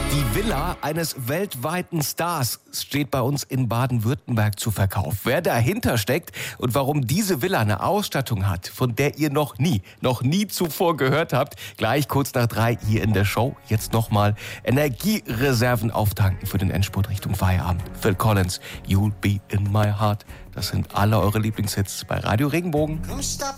Die Villa eines weltweiten Stars steht bei uns in Baden-Württemberg zu Verkauf. Wer dahinter steckt und warum diese Villa eine Ausstattung hat, von der ihr noch nie zuvor gehört habt, gleich kurz nach 3 hier in der Show. Jetzt nochmal Energiereserven auftanken für den Endspurt Richtung Feierabend. Phil Collins, You'll Be In My Heart. Das sind alle eure Lieblingshits bei Radio Regenbogen. Come stop